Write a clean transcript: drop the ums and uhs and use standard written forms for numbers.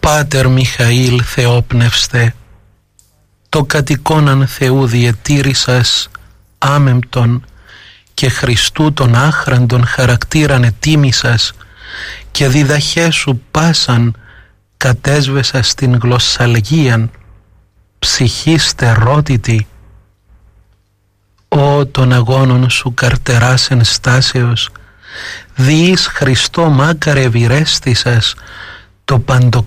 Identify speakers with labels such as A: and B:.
A: Πάτερ Μιχαήλ Θεόπνευστε, το κατοικώναν Θεού διετήρησας άμεμπτον και Χριστού των άχραντων χαρακτήραν ετίμησας και διδαχές σου πάσαν κατέσβεσα στην γλωσσαλγίαν ψυχή στερότητη. Ω των αγώνων σου καρτεράς εν στάσεως, διείς Χριστό μάκαρε ευηρέστησας το